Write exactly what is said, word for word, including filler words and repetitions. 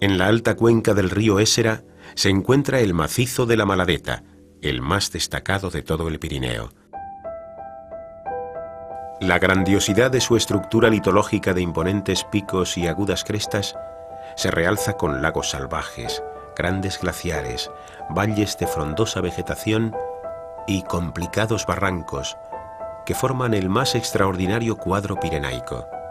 En la alta cuenca del río Ésera se encuentra el macizo de la Maladeta, el más destacado de todo el Pirineo. La grandiosidad de su estructura litológica de imponentes picos y agudas crestas se realza con lagos salvajes, grandes glaciares, valles de frondosa vegetación y complicados barrancos que forman el más extraordinario cuadro pirenaico.